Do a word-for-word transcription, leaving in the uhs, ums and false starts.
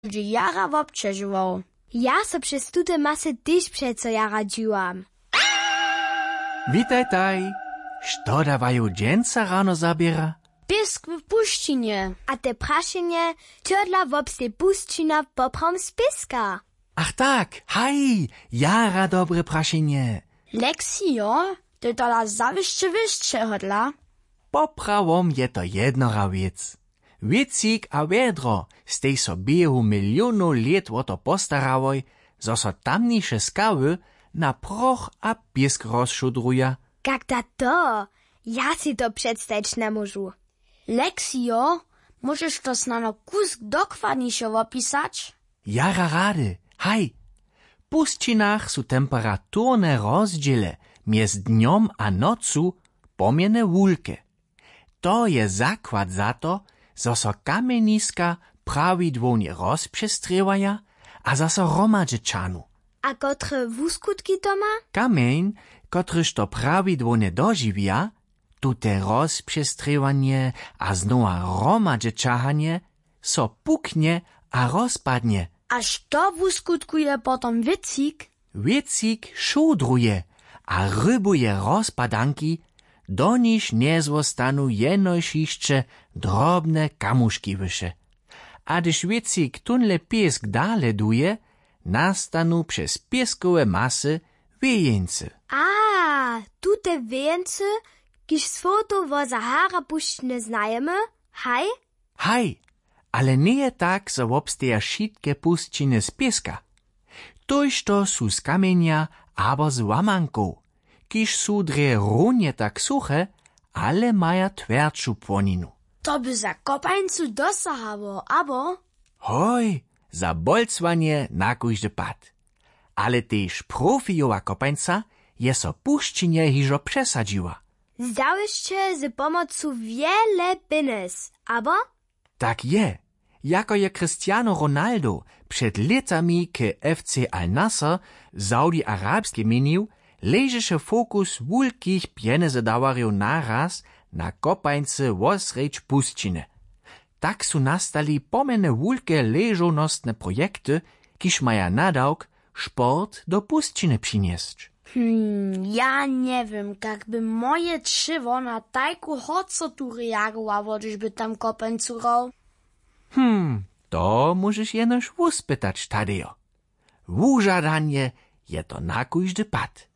że jara wobprzeżywał. Ja so przez tute masy tyś przeco jara dziłam. Witaj taj. Što dawaju dżęca rano zabiera? Pisk w puścinie. A te praszenie tjodla wobste puszczyna poprom spiska. Ach tak, haj, jara dobre praszenie. Leksio, ty tola zawieszcze wyższe hodla. Poprawom je to jednora wiec. Wiecik a vedro stej so biehu milionów liet o to postarawoj, zo so tamniejsze skawy na proch a pisk rozszudruja. Jak da to? Ja si to przedstawić nie możu. Leksio, możesz to snano kusk dokładniejsze opisać? Jara rady, haj. W puszczynach su temperaturne rozdziele między dniom a nocu pomienne wulke. To je zakład za to, zo so kameniska prawidłownie rozprzestrywaja, a za so romadżyczanu. A kotre wuskutki to ma? Kamień, kotryż to prawidłownie dożywia, tute rozprzestrywanie a znowa romadżyczanie, so puknie a rozpadnie. Aż to wuskutkuje potom wycik? Wiecik szudruje, a rybuje rozpadanki, do niż nie zostaną jenojšišće drobne kamuszki wysze. A gdyż wiecik tunle piesk dale duje, nastanu przez pieskowe masy wiejeńce. A, tute wieńce, kiż swoto wo Sahara puszczne znajemy, haj? Haj, ale nie je tak, zo obsteja šitke puszczyny z pieska. Tož to su z kamienia abo z łamanków, kiż su dre runie tak suche, ale maja twerdszą płoninu. To by za kopańcu dosahało, abo? Hoj, za bolcwanie na kójdy pad. Ale też profijowa kopańca je so puszczynie hižo przesadziła. Zdałyście z pomocą wiele pines, abo? Tak je, jako je Cristiano Ronaldo przed latami k F C Al-Nassr Saudi-Arabskie menił, leży fokus wulkich pieniędzy dawarów naraz na kopańce wosrecz puszczyny. Tak su nastali pomene wulke leżonostne projekty, kiż maja nadałk sport do puszczyny przynieść. Hmm, ja nie wiem, jakby moje trzywo na tajku hocotu reagowało, by tam kopańcu rał. Hmm, to możesz jenoż wuspytać, Tadeo. Wużadanie je to na kójdy pad.